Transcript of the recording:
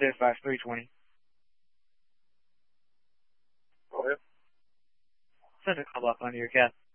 Dispatch 320. Go ahead. Send a call back onto your cat.